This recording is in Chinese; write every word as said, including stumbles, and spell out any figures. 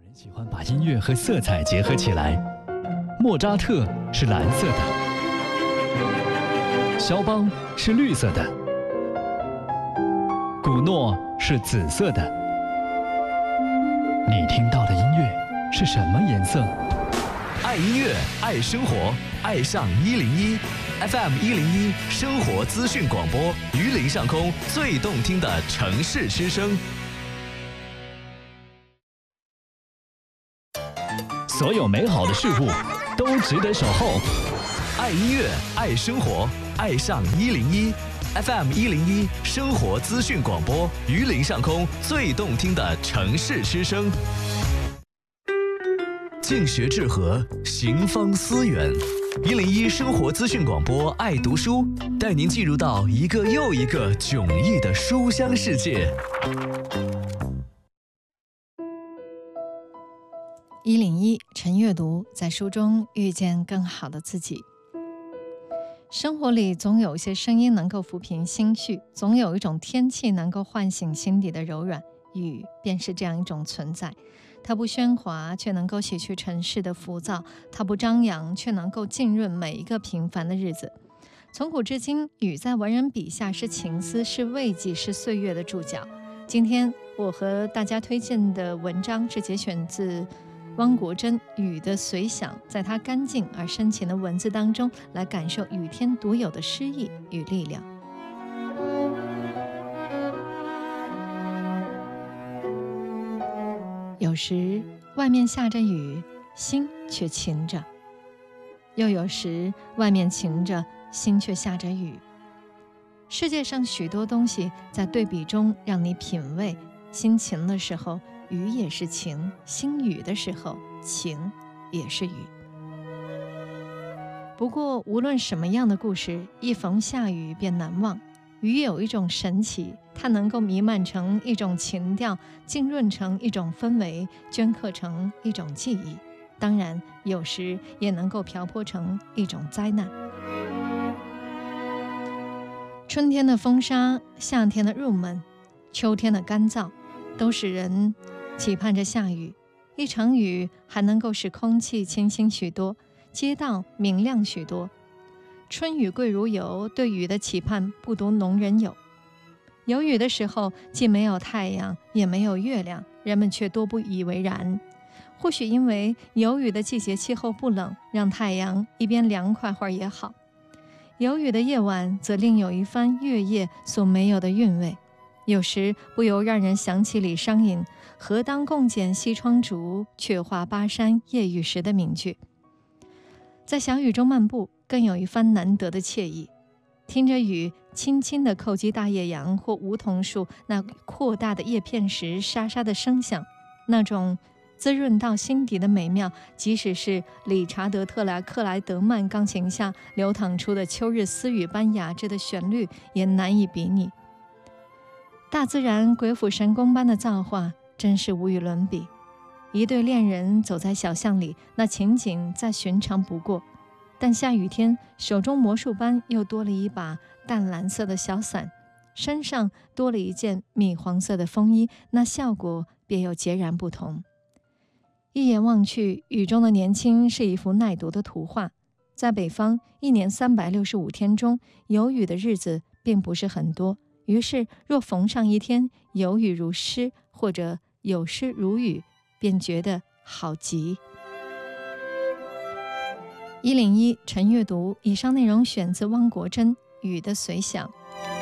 喜欢把音乐和色彩结合起来。莫扎特是蓝色的，肖邦是绿色的，古诺是紫色的。你听到的音乐是什么颜色？ 爱音乐，爱生活，爱上一零一 F M 一零一生活资讯广播，榆林上空最动听的城市之声。 所有美好的事物都值得守候。 爱音乐，爱生活，爱上一零一 F M 一零一生活资讯广播，榆林上空最动听的城市之声。静学致和，行方思远。一零一生活资讯广播，爱读书，带您进入到一个又一个迥异的书香世界。 一零一晨阅读，在书中遇见更好的自己。生活里总有一些声音能够抚平心绪，总有一种天气能够唤醒心底的柔软。雨便是这样一种存在，它不喧哗，却能够洗去城市的浮躁；它不张扬，却能够浸润每一个平凡的日子。从古至今，雨在文人笔下是情思，是慰藉，是岁月的注脚。今天我和大家推荐的文章是节选自汪国真《雨的随想》，在他干净而深情的文字当中，来感受雨天独有的诗意与力量。有时外面下着雨，心却晴着；又有时外面晴着，心却下着雨。世界上许多东西在对比中让你品味，心晴的时候雨也是晴，心雨的时候晴也是雨。不过无论什么样的故事，一逢下雨便难忘。雨有一种神奇，它能够弥漫成一种情调，浸润成一种氛围，镌刻成一种记忆。当然有时也能够瓢泼成一种灾难。春天的风沙，夏天的入闷，秋天的干燥，都使人期盼着下雨。一场雨还能够使空气清新许多，街道明亮许多。春雨贵如油，对雨的期盼不独农人有。有雨的时候，既没有太阳，也没有月亮，人们却多不以为然。或许因为有雨的季节气候不冷，让太阳一边凉快会儿也好。有雨的夜晚，则另有一番月夜所没有的韵味。有时不由让人想起李商隐“何当共剪西窗烛，却话巴山夜雨时”的名句。在小雨中漫步，更有一番难得的惬意。听着雨轻轻地叩击大叶杨或梧桐树那扩大的叶片时沙沙的声响，那种滋润到心底的美妙，即使是理查德·特莱克莱德曼钢琴下流淌出的秋日私语般雅致的旋律，也难以比拟。大自然鬼斧神工般的造化，真是无与伦比。一对恋人走在小巷里，那情景再寻常不过，但下雨天手中魔术般又多了一把淡蓝色的小伞，身上多了一件米黄色的风衣，那效果便又截然不同。一眼望去，雨中的年轻是一幅耐读的图画。在北方，一年三百六十五天中，有雨的日子并不是很多，于是若逢上一天有雨如诗，或者有诗如雨，便觉得好极。一零一晨阅读，以上内容选自汪国真《雨的随想》。